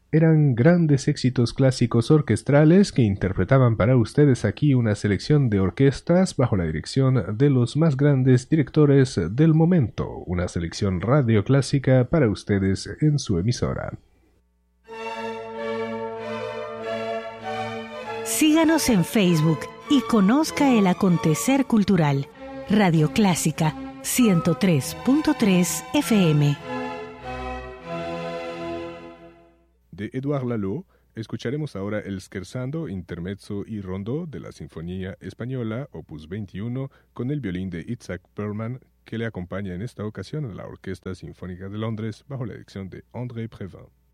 Eran grandes éxitos clásicos orquestrales que interpretaban para ustedes aquí una selección de orquestas bajo la dirección de los más grandes directores del momento, una selección radioclásica para ustedes en su emisora. Síganos en Facebook y conozca el acontecer cultural. Radio Clásica 103.3 FM. De Édouard Lalo, escucharemos ahora el Scherzando, Intermezzo y Rondó de la Sinfonía Española, opus 21, con el violín de Itzhak Perlman, que le acompaña en esta ocasión a la Orquesta Sinfónica de Londres bajo la dirección de André Previn.